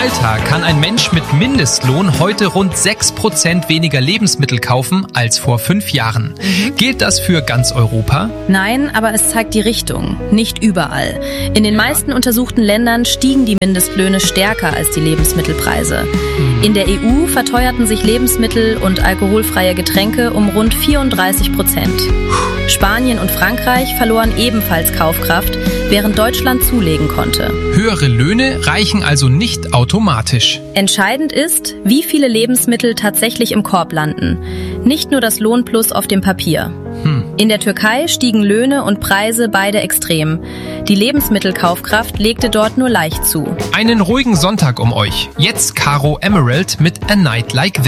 Malta kann ein Mensch mit Mindestlohn heute rund 6% weniger Lebensmittel kaufen als vor 5 Jahren. Gilt das für ganz Europa? Nein, aber es zeigt die Richtung. Nicht überall. In den meisten untersuchten Ländern stiegen die Mindestlöhne stärker als die Lebensmittelpreise. In der EU verteuerten sich Lebensmittel und alkoholfreie Getränke um rund 34%. Spanien und Frankreich verloren ebenfalls Kaufkraft, während Deutschland zulegen konnte. Höhere Löhne reichen also nicht automatisch. Entscheidend ist, wie viele Lebensmittel tatsächlich im Korb landen. Nicht nur das Lohnplus auf dem Papier. In der Türkei stiegen Löhne und Preise beide extrem. Die Lebensmittelkaufkraft legte dort nur leicht zu. Einen ruhigen Sonntag um euch. Jetzt Caro Emerald mit A Night Like This.